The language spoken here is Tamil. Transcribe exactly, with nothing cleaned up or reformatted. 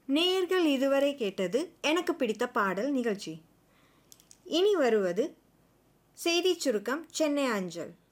நேயர்கள் இதுவரை கேட்டது எனக்கு பிடித்த பாடல் நிகழ்ச்சி. இனி வருவது செய்திச் சுருக்கம் சென்னை அஞ்சல்.